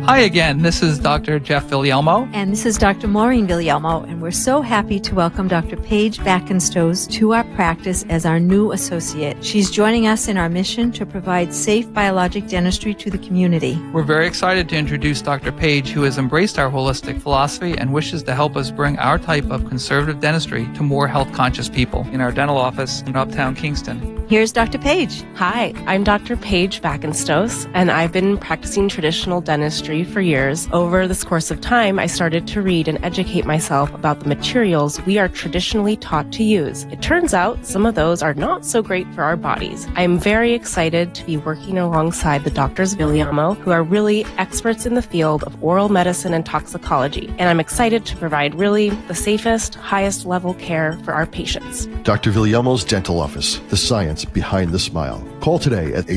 Hi again, this is Dr. Jeff Villalmo. And this is Dr. Maureen Villalmo, and we're so happy to welcome Dr. Paige Backenstoes to our practice as our new associate. She's joining us in our mission to provide safe biologic dentistry to the community. We're very excited to introduce Dr. Paige, who has embraced our holistic philosophy and wishes to help us bring our type of conservative dentistry to more health-conscious people in our dental office in Uptown Kingston. Here's Dr. Paige. Hi, I'm Dr. Paige Backenstoes, and I've been practicing traditional dentistry for years. Over this course of time, I started to read and educate myself about the materials we are traditionally taught to use. It turns out some of those are not so great for our bodies. I'm very excited to be working alongside the Drs. Villalmo, who are really experts in the field of oral medicine and toxicology, and I'm excited to provide really the safest, highest level care for our patients. Dr. Villalmo's Dental Office, the science behind the smile. Call today at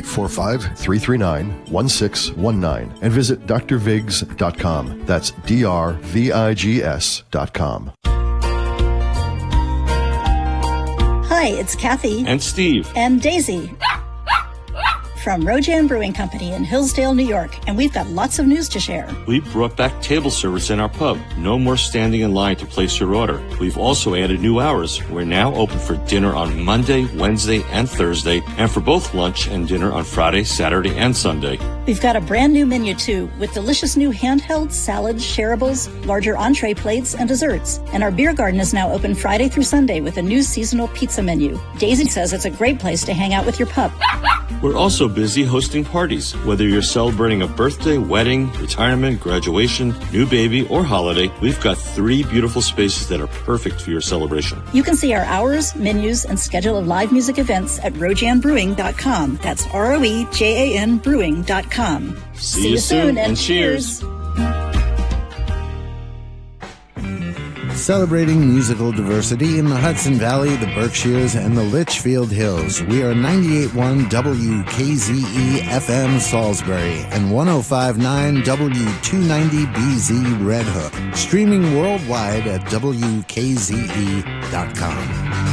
845-339-1619 and visit drvigs.com. That's drvigs.com. Hi, it's Kathy. And Steve. And Daisy. From Rojan Brewing Company in Hillsdale, New York, and we've got lots of news to share. We brought back table service in our pub. No more standing in line to place your order. We've also added new hours. We're now open for dinner on Monday, Wednesday, and Thursday, and for both lunch and dinner on Friday, Saturday, and Sunday. We've got a brand new menu, too, with delicious new handheld salads, shareables, larger entree plates, and desserts. And our beer garden is now open Friday through Sunday with a new seasonal pizza menu. Daisy says it's a great place to hang out with your pup. We're also busy hosting parties. Whether you're celebrating a birthday, wedding, retirement, graduation, new baby, or holiday, we've got 3 beautiful spaces that are perfect for your celebration. You can see our hours, menus, and schedule of live music events at rojanbrewing.com. That's ROEJAN brewing.com. See you soon, and cheers. Celebrating musical diversity in the Hudson Valley, the Berkshires, and the Litchfield Hills. We are 98.1 WKZE FM Salisbury and 105.9 W290BZ Red Hook. Streaming worldwide at WKZE.com.